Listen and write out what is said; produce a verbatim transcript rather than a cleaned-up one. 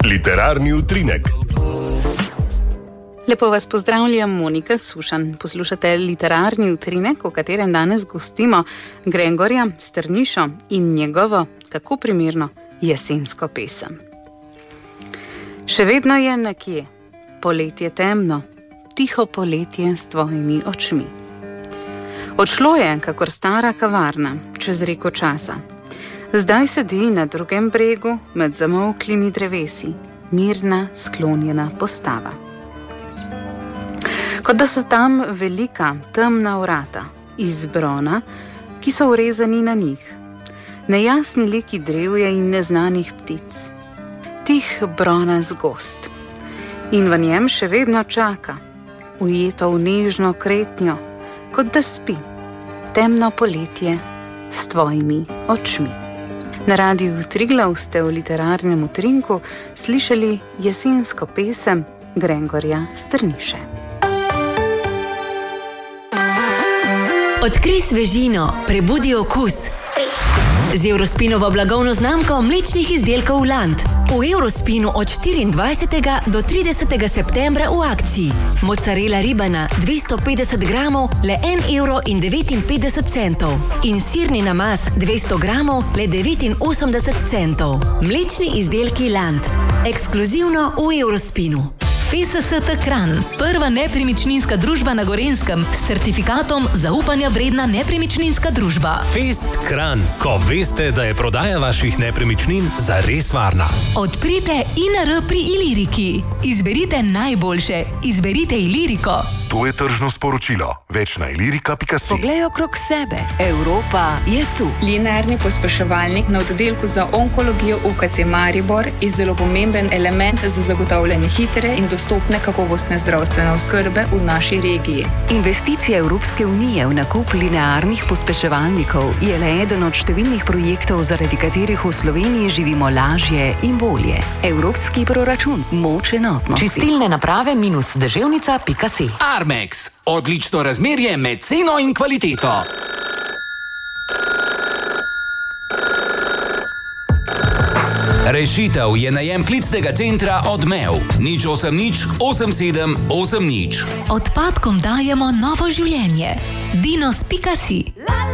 Literarni utrinek. Lepo vas pozdravljam, Monika Sušanj. Poslušate literarni utrinek, v katerem danes gostimo Gregorja Strnišo in njegovo, tako primerno, jesensko pesem. Še vedno je nekje, poletje temno, tiho poletje s tvojimi očmi. Odšlo je, kakor stara kavarna, čez reko časa. Zdaj sedi na drugem bregu med zamolklimi drevesi, mirna, sklonjena postava. Kot da so tam velika, temna vrata iz brona, ki so urezani na njih, nejasni liki drevja in neznanih ptic. Tih bronast gozd. In v njem še vedno čaka, ujeto v nežno kretnjo, kot da spi, temno poletje s tvojimi očmi. Na Radiu Triglav ste v literarnem utrinku slišali jesensko pesem Gregorja Strniše. Odkrij svežino, prebudi okus. Z Eurospinovo blagovno znamko mlečnih izdelkov Land. V Eurospinu od štiriindvajsetega do tridesetega septembra v akciji. Mozzarella ribana dvesto petdeset gramov, le en evro in devetinpetdeset centov. In sirni namaz dvesto gramov, le devetinosemdeset centov. Mlečni izdelki Land. Ekskluzivno v Eurospinu. F S S T Kranj, prva nepremičninska družba na Gorenjskem s certifikatom zaupanja vredna nepremičninska družba. Fest Kranj, ko veste, da je prodaja vaših nepremičnin zares varna. Odprite I N R pri Iliriki. Izberite najboljše. Izberite Iliriko. To je tržno sporočilo. Več na ilirika pika si. Poglej okrog sebe. Evropa je tu. Linearni pospeševalnik na oddelku za onkologijo U K C Maribor je zelo pomemben element za zagotavljanje hitre in dostopne kakovostne zdravstvene oskrbe v naši regiji. Investicija Evropske unije v nakup linearnih pospeševalnikov je le eden od številnih projektov, zaradi katerih v Sloveniji živimo lažje in bolje. Evropski proračun, moč enotnosti. Čistilne naprave minus deževnica pika si. Armex. Odlično razmerje med ceno in kvaliteto. Rešitev je najem klicnega centra Odmev. nič osem nič osem sedem osem nič. Odpadkom dajemo novo življenje. dinos pika si.